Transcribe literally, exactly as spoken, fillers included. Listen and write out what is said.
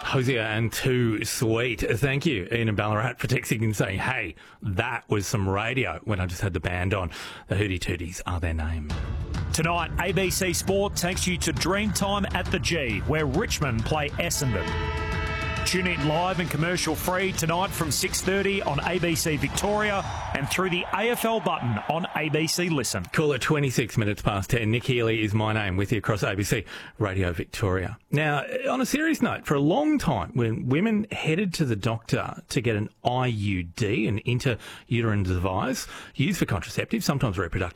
Hosier and Too Sweet. Thank you, Ian and Ballarat, for texting and saying, hey, that was some radio when I just had the band on. The Hootie Tooties are their name. Tonight, A B C Sport takes you to Dreamtime at the G, where Richmond play Essendon. Tune in live and commercial-free tonight from six thirty on A B C Victoria and through the A F L button on A B C Listen. Call it twenty-six minutes past ten. Nick Healy is my name, with you across A B C Radio Victoria. Now, on a serious note, for a long time, when women headed to the doctor to get an I U D, an intrauterine device used for contraceptive, sometimes reproductive